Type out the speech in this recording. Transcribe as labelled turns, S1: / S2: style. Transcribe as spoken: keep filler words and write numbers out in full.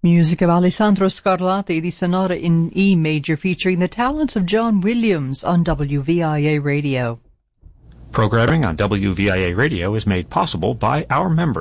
S1: Music of Alessandro Scarlatti, the Sonata in E major featuring the talents of John Williams on W V I A Radio.
S2: Programming on W V I A Radio is made possible by our members.